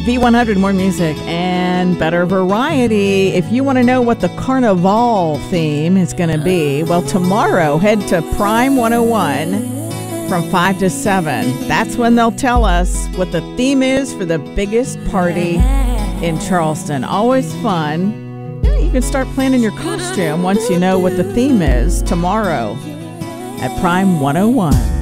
V100, more music and better variety. If you want to know what the Carnival theme is going to be, well, tomorrow, head to Prime 101 from 5 to 7. That's when they'll tell us what the theme is for the biggest party in Charleston. Always fun. You can start planning your costume once you know what the theme is tomorrow at Prime 101.